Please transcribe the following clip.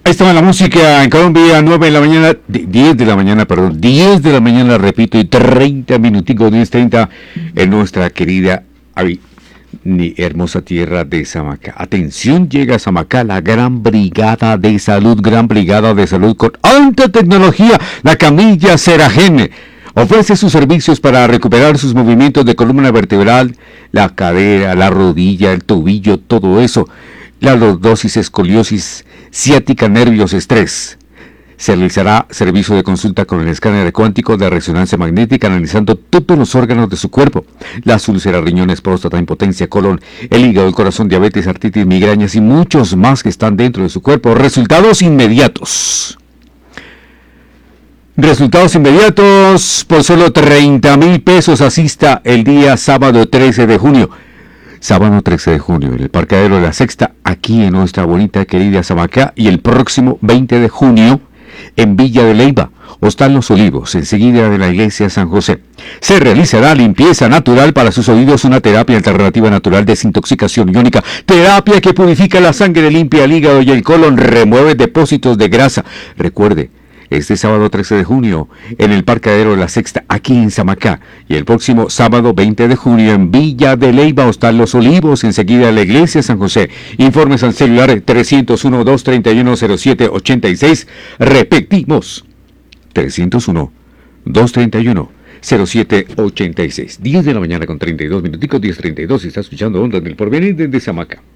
Ahí estaba la música en Colombia, 9 de la mañana, 10 de la mañana, perdón, 10 de la mañana, repito, y 30 minuticos, 10:30 en nuestra querida hermosa tierra de Samacá. Atención, llega a Samacá la Gran Brigada de Salud con alta tecnología, la camilla Seragen. Ofrece sus servicios para recuperar sus movimientos de columna vertebral, la cadera, la rodilla, el tobillo, todo eso. La lordosis, escoliosis, ciática, nervios, estrés. Se realizará servicio de consulta con el escáner cuántico de resonancia magnética analizando todos los órganos de su cuerpo. Las úlceras, riñones, próstata, impotencia, colon, el hígado, el corazón, diabetes, artritis, migrañas y muchos más que están dentro de su cuerpo. Resultados inmediatos. Resultados inmediatos por solo 30,000 pesos. Asista el día sábado 13 de junio. Sábado 13 de junio en el Parqueadero de la Sexta, aquí en nuestra bonita querida Samacá. Y el próximo 20 de junio en Villa de Leyva, Hostal Los Olivos, enseguida de la iglesia San José. Se realizará limpieza natural para sus oídos, una terapia alternativa natural, desintoxicación iónica, terapia que purifica la sangre, limpia el hígado y el colon, remueve depósitos de grasa. Recuerde, este sábado 13 de junio en el Parqueadero de la Sexta, aquí en Samacá. Y el próximo sábado 20 de junio en Villa de Leyva, Hostal Los Olivos, enseguida de la iglesia San José. Informes al celular 301-231-0786. Repetimos, 301-231-0786. 10 de la mañana con 32 minuticos, 10:32. Está escuchando Ondas del Porvenir desde Samacá.